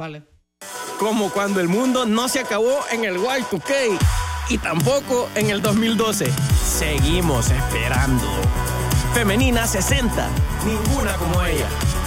¿Cuál? Como cuando el mundo no se acabó en el Y2K y tampoco en el 2012. Seguimos esperando. Femenina 60, ninguna como ella.